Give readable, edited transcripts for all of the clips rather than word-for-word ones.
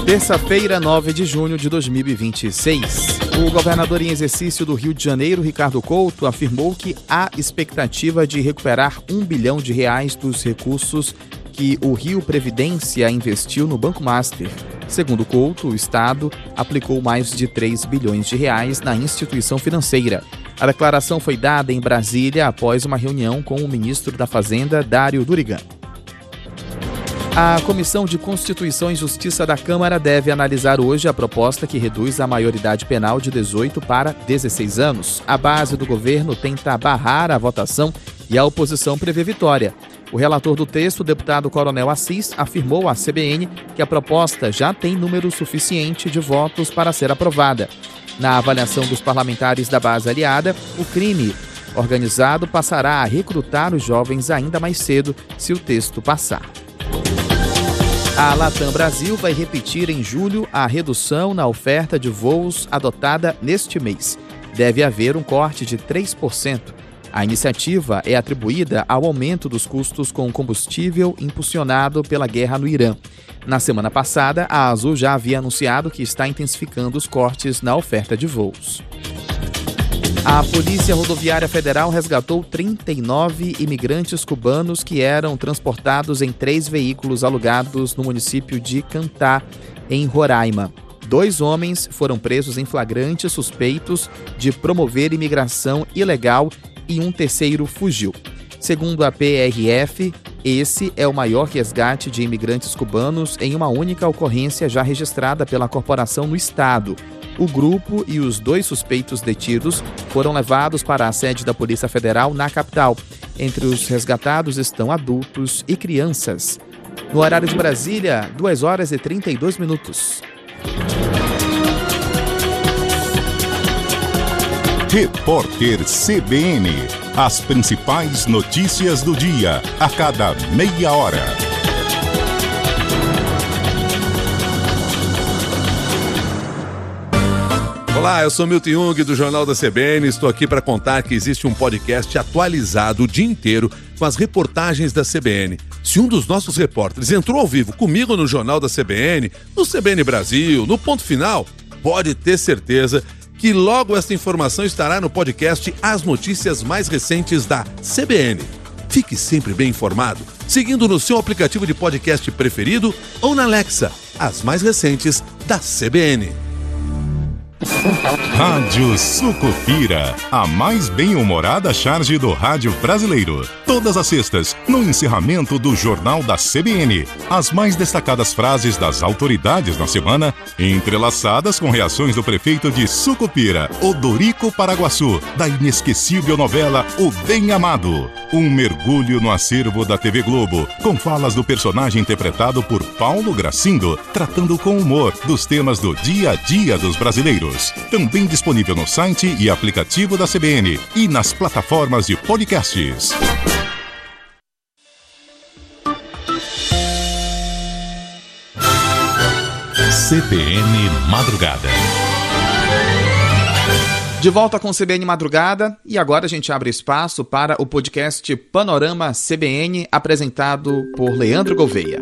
Terça-feira, 9 de junho de 2026. O governador em exercício do Rio de Janeiro, Ricardo Couto, afirmou que há expectativa de recuperar R$1 bilhão dos recursos que o Rio Previdência investiu no Banco Master. Segundo Couto, o Estado aplicou mais de R$3 bilhões na instituição financeira. A declaração foi dada em Brasília após uma reunião com o ministro da Fazenda, Dário Durigan. A Comissão de Constituição e Justiça da Câmara deve analisar hoje a proposta que reduz a maioridade penal de 18 para 16 anos. A base do governo tenta barrar a votação e a oposição prevê vitória. O relator do texto, o deputado Coronel Assis, afirmou à CBN que a proposta já tem número suficiente de votos para ser aprovada. Na avaliação dos parlamentares da base aliada, o crime organizado passará a recrutar os jovens ainda mais cedo se o texto passar. A Latam Brasil vai repetir em julho a redução na oferta de voos adotada neste mês. Deve haver um corte de 3%. A iniciativa é atribuída ao aumento dos custos com combustível impulsionado pela guerra no Irã. Na semana passada, a Azul já havia anunciado que está intensificando os cortes na oferta de voos. A Polícia Rodoviária Federal resgatou 39 imigrantes cubanos que eram transportados em 3 veículos alugados no município de Cantá, em Roraima. 2 homens foram presos em flagrante suspeitos de promover imigração ilegal e um terceiro fugiu. Segundo a PRF, esse é o maior resgate de imigrantes cubanos em uma única ocorrência já registrada pela corporação no estado. O grupo e os 2 suspeitos detidos foram levados para a sede da Polícia Federal na capital. Entre os resgatados estão adultos e crianças. No horário de Brasília, 2h32. Repórter CBN. As principais notícias do dia, a cada meia hora. Olá, eu sou Milton Jung do Jornal da CBN. Estou aqui para contar que existe um podcast atualizado o dia inteiro com as reportagens da CBN. Se um dos nossos repórteres entrou ao vivo comigo no Jornal da CBN, no CBN Brasil, no Ponto Final, pode ter certeza que logo esta informação estará no podcast As Notícias Mais Recentes da CBN. Fique sempre bem informado, seguindo no seu aplicativo de podcast preferido ou na Alexa, as mais recentes da CBN. Rádio Sucupira, a mais bem-humorada charge do rádio brasileiro. Todas as sextas, no encerramento do Jornal da CBN, as mais destacadas frases das autoridades na semana, entrelaçadas com reações do prefeito de Sucupira, Odorico Paraguaçu, da inesquecível novela O Bem Amado. Um mergulho no acervo da TV Globo, com falas do personagem interpretado por Paulo Gracindo, tratando com humor dos temas do dia a dia dos brasileiros. Também disponível no site e aplicativo da CBN e nas plataformas de podcasts. CBN Madrugada. De volta com o CBN Madrugada, e agora a gente abre espaço para o podcast Panorama CBN, apresentado por Leandro Gouveia.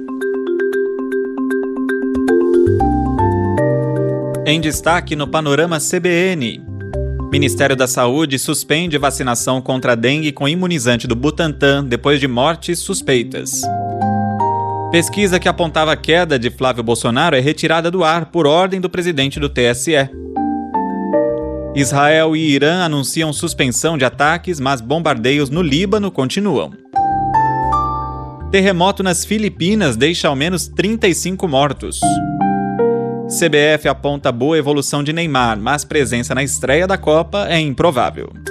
Em destaque no Panorama CBN, Ministério da Saúde suspende vacinação contra a dengue com imunizante do Butantan depois de mortes suspeitas. Pesquisa que apontava a queda de Flávio Bolsonaro é retirada do ar por ordem do presidente do TSE. Israel e Irã anunciam suspensão de ataques, mas bombardeios no Líbano continuam. Terremoto nas Filipinas deixa ao menos 35 mortos. CBF aponta boa evolução de Neymar, mas presença na estreia da Copa é improvável.